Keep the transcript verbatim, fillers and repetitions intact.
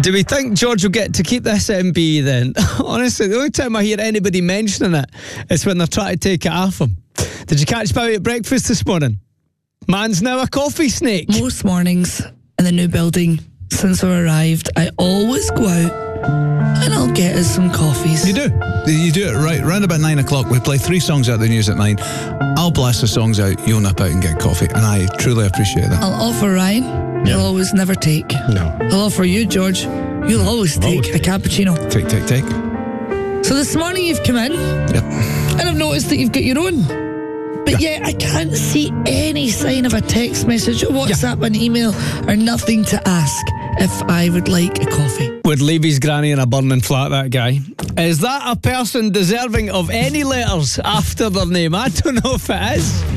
Do we think George will get to keep this M B then? Honestly, the only time I hear anybody mentioning it is when they're trying to take it off him. Did you catch Bowie at breakfast this morning? Man's now a coffee snake. Most mornings in the new building since I arrived, I always go out and I'll get us some coffees. You do. You do it right. Round about nine o'clock, we play three songs out of the news at nine. I'll blast the songs out, you'll nip out and get coffee. And I truly appreciate that. I'll offer Ryan, Yeah. he'll always never take. No. I'll offer you, George, you'll always take Always. a cappuccino. Take, take, take. So this morning you've come in Yep. and I've noticed that you've got your own. But yet I can't see any sign of a text message, or WhatsApp, an email, or nothing to ask if I would like a coffee. Would leave his granny in a burning flat, that guy. Is that a person deserving of any letters after their name? I don't know if it is.